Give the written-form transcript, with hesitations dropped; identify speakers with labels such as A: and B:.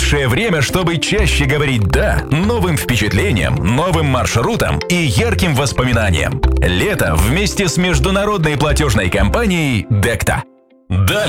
A: Лучшее время, чтобы чаще говорить «да» новым впечатлениям, новым маршрутам и ярким воспоминаниям. Лето вместе с международной платежной компанией «Декта». Далее.